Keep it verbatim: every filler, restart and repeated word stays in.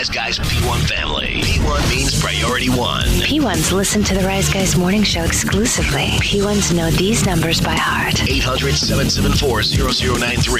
Rise Guys P one family. P one means priority one. P ones listen to the Rise Guys morning show exclusively. P ones know these numbers by heart. eight hundred, seven seven four, zero zero nine three.